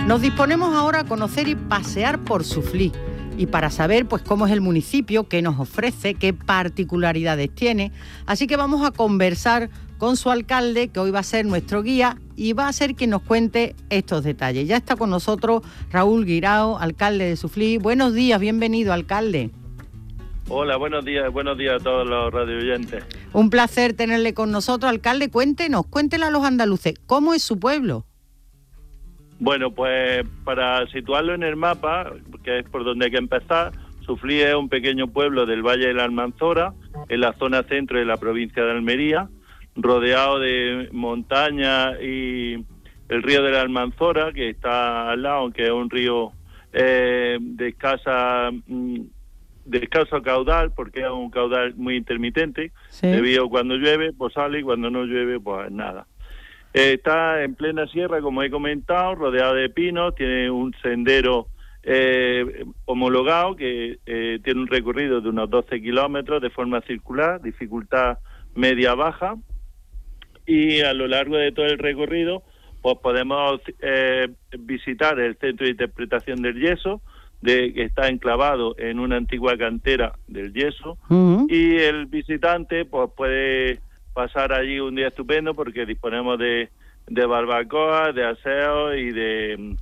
Nos disponemos ahora a conocer y pasear por Suflí. Y para saber pues cómo es el municipio, qué nos ofrece, qué particularidades tiene. Así que vamos a conversar con su alcalde, que hoy va a ser nuestro guía y va a ser quien nos cuente estos detalles. Ya está con nosotros Raúl Guirao, alcalde de Suflí. Buenos días, bienvenido, alcalde. Hola, buenos días a todos los radioyentes. Un placer tenerle con nosotros, alcalde. Cuéntele a los andaluces, ¿cómo es su pueblo? Bueno, pues para situarlo en el mapa, que es por donde hay que empezar, Suflí es un pequeño pueblo del Valle de la Almanzora, en la zona centro de la provincia de Almería, rodeado de montañas y el río de la Almanzora, que está al lado, aunque es un río de escaso caudal, porque es un caudal muy intermitente, ¿Sí? Debido a cuando llueve, pues sale, y cuando no llueve, pues nada. Está en plena sierra, como he comentado, rodeado de pinos, tiene un sendero homologado que tiene un recorrido de unos 12 kilómetros de forma circular, dificultad media-baja, y a lo largo de todo el recorrido pues podemos visitar el Centro de Interpretación del Yeso, que está enclavado en una antigua cantera del yeso, y el visitante pues puede pasar allí un día estupendo porque disponemos de barbacoa, de aseo y de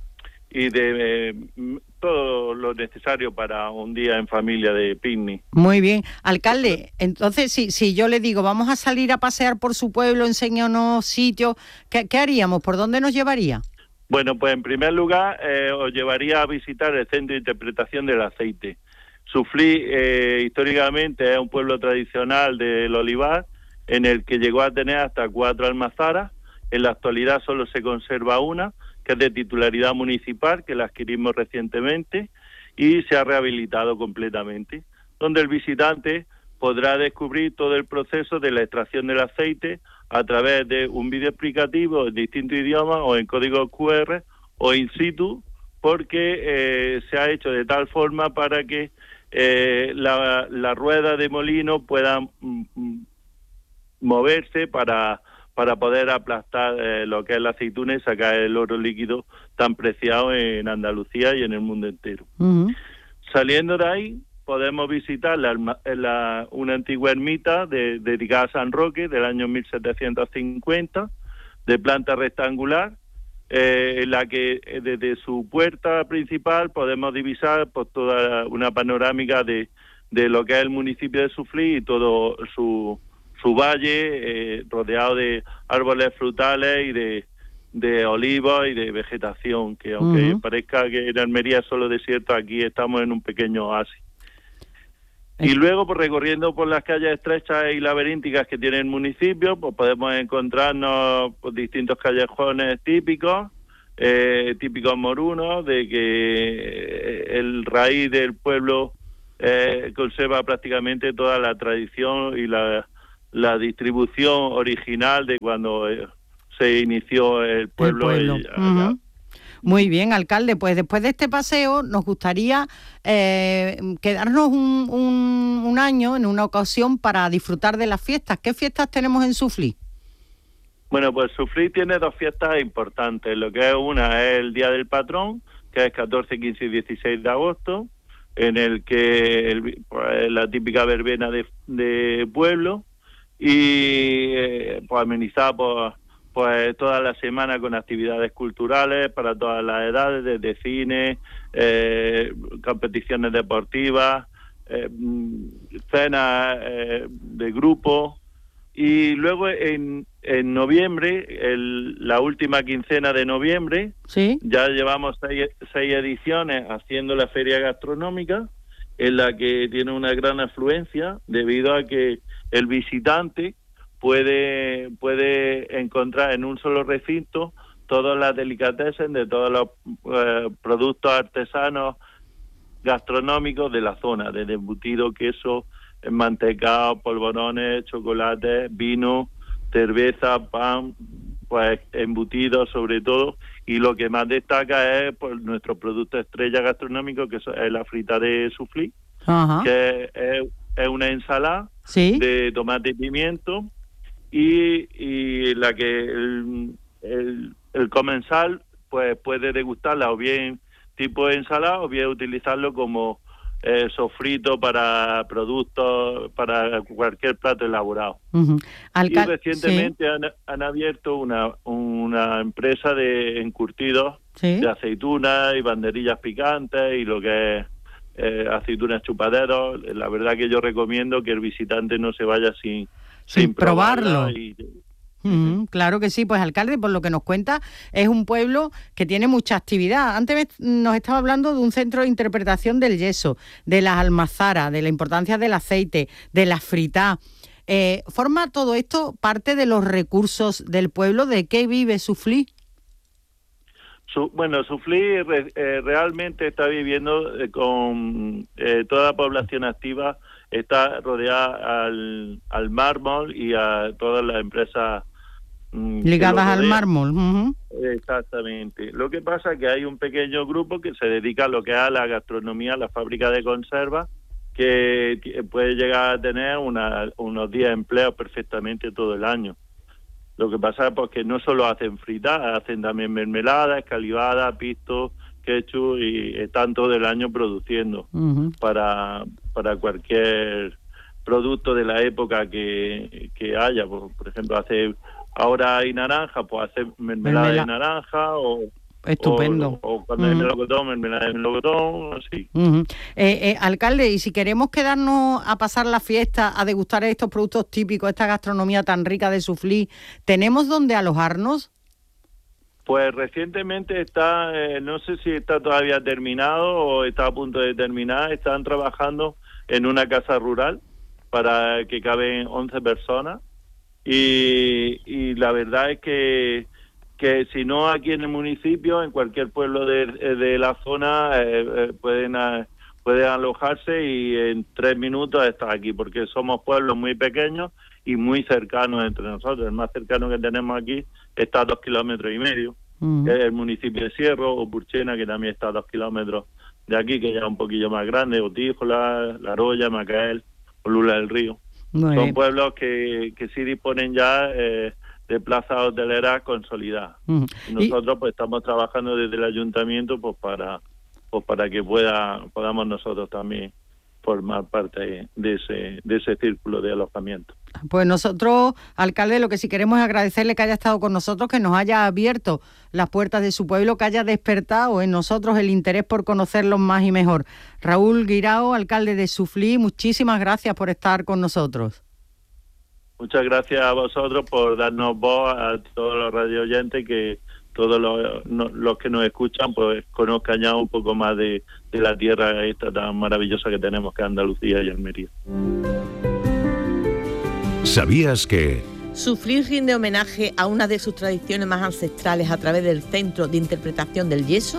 todo lo necesario para un día en familia de picnic. Muy bien. Alcalde, entonces si yo le digo vamos a salir a pasear por su pueblo, enséñanos sitios, ¿qué haríamos? ¿Por dónde nos llevaría? Bueno, pues en primer lugar os llevaría a visitar el Centro de Interpretación del Aceite. Suflí históricamente es un pueblo tradicional del olivar, en el que llegó a tener hasta 4 almazaras. En la actualidad solo se conserva una, que es de titularidad municipal, que la adquirimos recientemente, y se ha rehabilitado completamente, donde el visitante podrá descubrir todo el proceso de la extracción del aceite a través de un vídeo explicativo en distintos idiomas o en código QR o in situ, porque se ha hecho de tal forma para que la rueda de molino pueda moverse para poder aplastar lo que es la aceituna y sacar el oro líquido tan preciado en Andalucía y en el mundo entero. Saliendo de ahí, podemos visitar una antigua ermita dedicada a San Roque del año 1750, de planta rectangular, en la que desde su puerta principal podemos divisar pues, toda una panorámica de lo que es el municipio de Suflí y todo su valle, rodeado de árboles frutales y de olivos y de vegetación, que aunque parezca que en Almería es solo desierto, aquí estamos en un pequeño oasis. Y luego, pues recorriendo por las calles estrechas y laberínticas que tiene el municipio, pues podemos encontrarnos pues, distintos callejones típicos morunos, de que el raíz del pueblo conserva prácticamente toda la tradición y la distribución original de cuando se inició el pueblo. Muy bien, alcalde, pues después de este paseo nos gustaría quedarnos un año, en una ocasión, para disfrutar de las fiestas. ¿Qué fiestas tenemos en Suflí? Bueno, pues Suflí tiene 2 fiestas importantes. Lo que es una es el Día del Patrón, que es 14, 15 y 16 de agosto, en el que pues, la típica verbena de pueblo, y pues amenizada pues toda la semana con actividades culturales para todas las edades, desde cine, competiciones deportivas, cenas de grupo. Y luego en noviembre, la última quincena de noviembre, ¿Sí? Ya llevamos 6 ediciones haciendo la feria gastronómica, en la que tiene una gran afluencia debido a que el visitante puede encontrar en un solo recinto todas las delicatessen de todos los productos artesanos gastronómicos de la zona, desde embutido, queso, mantecado, polvorones, chocolate, vino, cerveza, pan, pues embutidos sobre todo, y lo que más destaca es pues, nuestro producto estrella gastronómico, que es la frita de Suflí, que es una ensalada de tomate y pimiento, y la que el comensal pues puede degustarla o bien tipo ensalada o bien utilizarlo como sofrito para productos, para cualquier plato elaborado. Y recientemente han abierto una empresa de encurtidos de aceitunas y banderillas picantes y lo que es aceitunas chupaderos. La verdad que yo recomiendo que el visitante no se vaya sin probarlo. Claro que sí, pues alcalde, por lo que nos cuenta, es un pueblo que tiene mucha actividad. Antes nos estaba hablando de un centro de interpretación del yeso, de las almazaras, de la importancia del aceite, de la fritá. ¿Forma todo esto parte de los recursos del pueblo? ¿De qué vive Suflí? Suflí realmente está viviendo con toda la población activa, está rodeada al mármol y a todas las empresas ligadas al mármol. Exactamente. Lo que pasa es que hay un pequeño grupo que se dedica a lo que es a la gastronomía, a la fábrica de conservas, que puede llegar a tener unos 10 empleos perfectamente todo el año. Lo que pasa es que no solo hacen fritas, hacen también mermeladas, escalivadas, pistos, ketchup, y están todo el año produciendo para cualquier producto de la época que haya. Por ejemplo, ahora hay naranja, pues hace mermelada de naranja estupendo. O cuando hay melocotón, mermelada de melocotón, así. Alcalde, y si queremos quedarnos a pasar la fiesta, a degustar estos productos típicos, esta gastronomía tan rica de Suflí, ¿tenemos dónde alojarnos? Pues recientemente está, no sé si está todavía terminado o está a punto de terminar, están trabajando en una casa rural para que caben 11 personas. Y la verdad es que si no aquí en el municipio, en cualquier pueblo de la zona pueden alojarse y en 3 minutos estar aquí, porque somos pueblos muy pequeños y muy cercanos entre nosotros. El más cercano que tenemos aquí está a 2,5 kilómetros, que es el municipio de Sierro, o Purchena, que también está a 2 kilómetros de aquí, que ya es un poquillo más grande, o Tíjola, La Roya, Macael, o Lula del Río. Son pueblos que sí disponen ya de plazas hoteleras consolidadas. Y nosotros pues estamos trabajando desde el ayuntamiento pues para que podamos nosotros también formar parte de ese círculo de alojamiento. Pues nosotros, alcalde, lo que sí queremos es agradecerle que haya estado con nosotros, que nos haya abierto las puertas de su pueblo, que haya despertado en nosotros el interés por conocerlos más y mejor. Raúl Guirao, alcalde de Suflí, muchísimas gracias por estar con nosotros. Muchas gracias a vosotros por darnos voz a todos los radioyentes, que todos los que nos escuchan pues conozcan ya un poco más de la tierra esta tan maravillosa que tenemos, que es Andalucía y Almería. ¿Sabías que Suflí rinde homenaje a una de sus tradiciones más ancestrales a través del Centro de Interpretación del Yeso?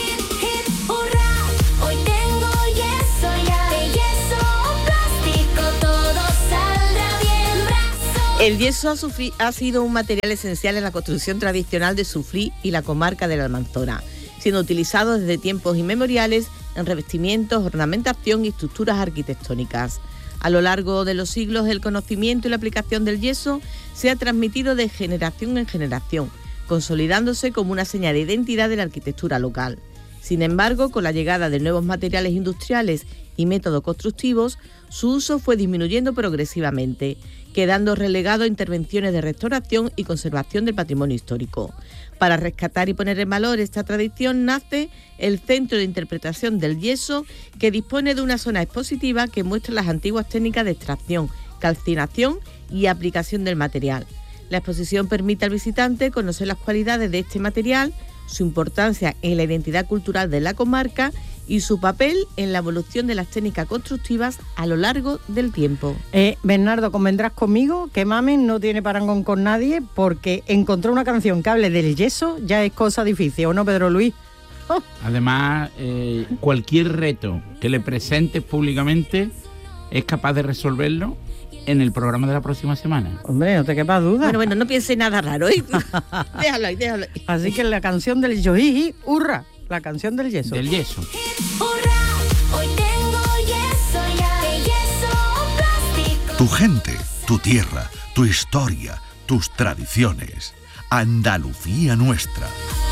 El yeso ha sido un material esencial en la construcción tradicional de Suflí y la comarca de la Almanzora, siendo utilizado desde tiempos inmemoriales en revestimientos, ornamentación y estructuras arquitectónicas. A lo largo de los siglos, el conocimiento y la aplicación del yeso se ha transmitido de generación en generación, consolidándose como una señal de identidad de la arquitectura local. Sin embargo, con la llegada de nuevos materiales industriales y métodos constructivos, su uso fue disminuyendo progresivamente, quedando relegado a intervenciones de restauración y conservación del patrimonio histórico. Para rescatar y poner en valor esta tradición nace el Centro de Interpretación del Yeso, que dispone de una zona expositiva que muestra las antiguas técnicas de extracción, calcinación y aplicación del material. La exposición permite al visitante conocer las cualidades de este material, su importancia en la identidad cultural de la comarca y su papel en la evolución de las técnicas constructivas a lo largo del tiempo. Bernardo, convendrás conmigo que Mamen no tiene parangón con nadie, porque encontrar una canción que hable del yeso ya es cosa difícil, ¿o no, Pedro Luis? Oh. Además, cualquier reto que le presentes públicamente es capaz de resolverlo en el programa de la próxima semana. Hombre, no te quepa duda. Bueno, no pienses nada raro, ¿eh? déjalo ahí. Así que la canción del yoji, hurra, la canción del yeso. Del yeso. Hurra, hoy tengo yeso ya, de yeso plástico. Tu gente, tu tierra, tu historia, tus tradiciones. Andalucía nuestra.